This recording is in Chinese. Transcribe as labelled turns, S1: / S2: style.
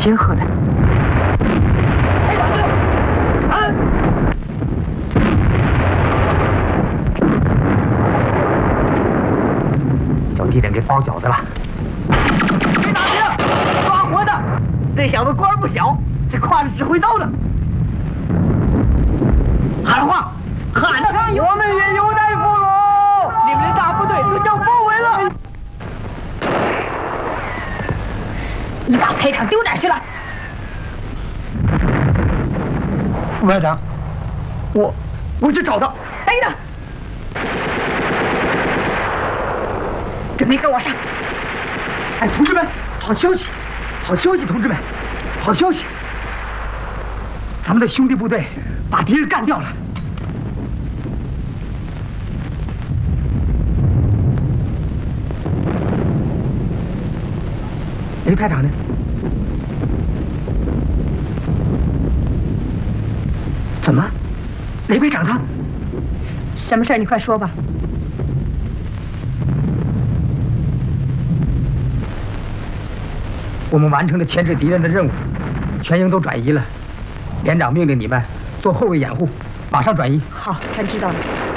S1: 仙鹤呢？叫敌人给包饺子了。
S2: 别打听，抓活的！这小子官儿不小，还挎着指挥刀呢。喊话，喊着！我们也有待俘虏，你们的大部队就将包围了。
S3: 你把排长丢哪儿去了？
S1: 副排长，我去找他。
S3: 待着！准备跟我上！
S1: 哎，同志们，好消息！好消息，同志们，好消息！咱们的兄弟部队把敌人干掉了。雷排长呢？怎么？雷排长他？
S3: 什么事儿？你快说吧。
S1: 我们完成了牵制敌人的任务，全营都转移了。连长命令你们做后卫掩护，马上转移。
S3: 好，全知道了。